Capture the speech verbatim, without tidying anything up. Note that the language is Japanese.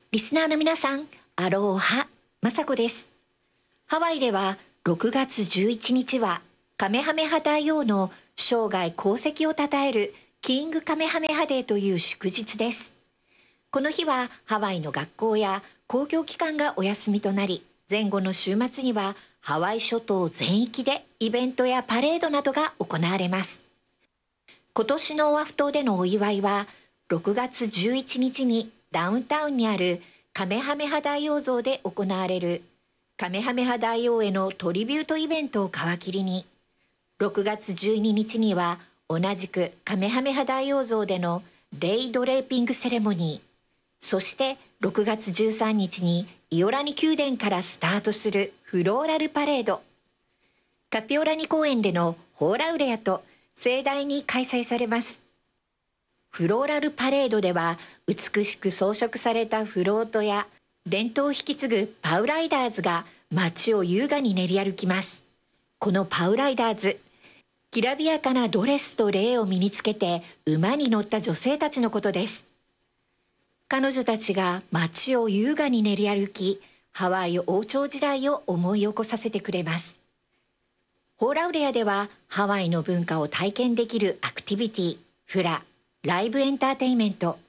リスナーの皆さん、アローハ、マサコです。ハワイではろくがつじゅういちにちはカメハメハ大王の生涯功績を称えるキングカメハメハデーという祝日です。この日はハワイの学校や公共機関がお休みとなり、前後の週末にはハワイ諸島全域でイベントやパレードなどが行われます。今年のオアフ島でのお祝いはろくがつじゅういちにちにダウンタウンにあるカメハメハ大王像で行われるカメハメハ大王へのトリビュートイベントを皮切りに、ろくがつじゅうににちには同じくカメハメハ大王像でのレイドレーピングセレモニー、そしてろくがつじゅうさんにちにイオラニ宮殿からスタートするフローラルパレード、カピオラニ公園でのホーラウレアと盛大に開催されます。フローラルパレードでは美しく装飾されたフロートや伝統を引き継ぐパウライダーズが街を優雅に練り歩きます。このパウライダーズ、きらびやかなドレスとレイを身につけて馬に乗った女性たちのことです。彼女たちが街を優雅に練り歩き、ハワイ王朝時代を思い起こさせてくれます。ホーラウレアではハワイの文化を体験できるアクティビティ、フラ、ライブエンターテインメント、